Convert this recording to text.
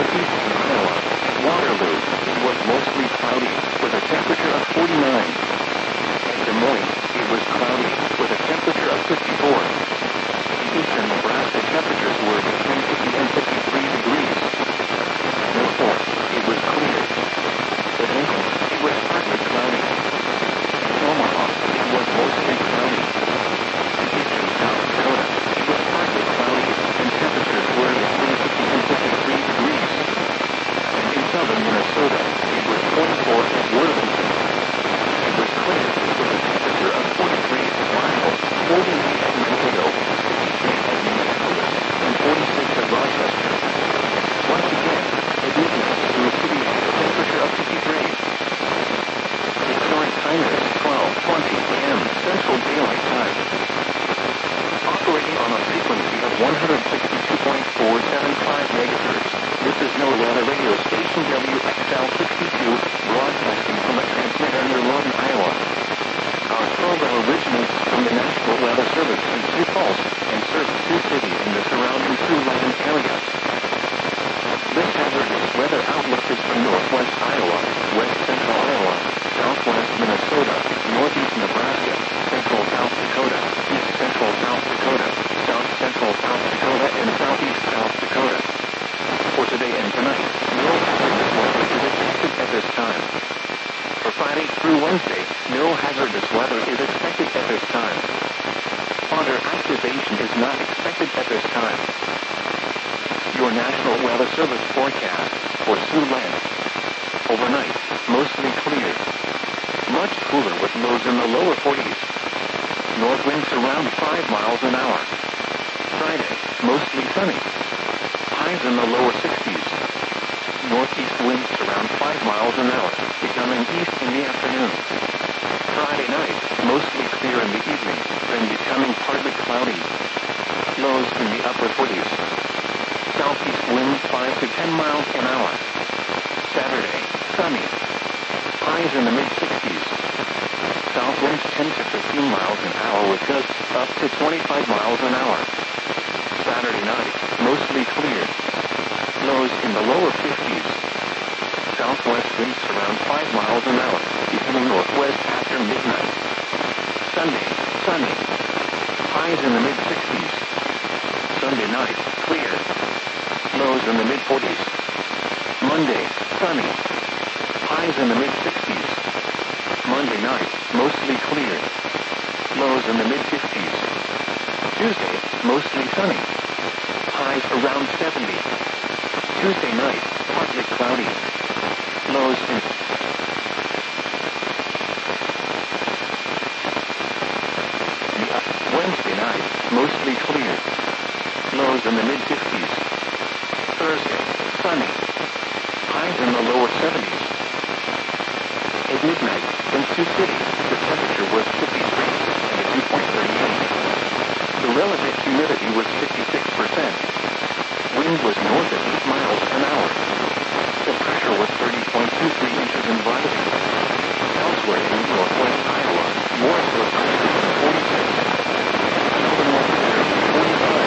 northeastern Iowa. At Waterloo, it was mostly cloudy, with a temperature of 49. At Des Moines, it was cloudy, with a temperature of 54. In eastern Nebraska, temperatures were between 50 and 53 degrees. At Mill Fork, it was clear. At Lincoln, it was partly cloudy. At Omaha, it was mostly cloudy. In eastern South Dakota, it was partly cloudy, and temperatures were between 50 and 53 degrees. And in southern Minnesota, it was 24 at Worthington. It was clear, with a temperature of 43 at Miles, 48 at Mankato, 53 at Minneapolis, and 46 at Rochester. Once again, at midnight, Sioux City had a temperature of 53. Historic time is 12:20 a.m. Central Daylight Time. Operating on a frequency of 162.475 MHz, this is NOAA radio station WXL-62, broadcasting from a transmitter near Lawton, Iowa. Our program originates from the National Weather Service in Sioux Falls and serves Sioux City and the surrounding Siouxland area. This hazardous weather outlook is from northwest Iowa, west central Iowa, southwest Minnesota, northeast Nebraska, central South Dakota, east central South Dakota, south central South Dakota, and southeast South Dakota. For today and tonight, no hazardous weather is expected at this time. For Friday through Wednesday, no hazardous weather is expected at this time. Water activation is not expected at this time. Your National Weather Service forecast for Siouxland. Overnight, mostly clear. Much cooler with lows in the lower 40s. North winds around 5 miles an hour. Friday, mostly sunny. Highs in the lower 60s. Northeast winds around 5 miles an hour, becoming east in the afternoon. Friday night, mostly clear in the evening, then becoming partly cloudy. Lows in the upper 40s. Southeast winds 5 to 10 miles an hour. Saturday, sunny. Highs in the mid-60s. South winds 10 to 15 miles an hour with gusts up to 25 miles an hour. Saturday night, mostly clear. Lows in the lower 50s. Southwest winds around 5 miles an hour, becoming northwest after midnight. Sunday, sunny. Highs in the mid-60s. Sunday night, clear. Lows in the mid-40s. Monday, sunny. Highs in the mid-60s. Monday night, mostly clear. Lows in the mid-50s. Tuesday, mostly sunny. Highs around 70. Tuesday night, partly cloudy. Lows in Wednesday night, mostly clear. Lows in the mid-50s. Thursday, sunny. Highs in the lower 70s. At midnight, in Sioux City, the temperature was 53 and a dew point 38. The relative humidity was 50%.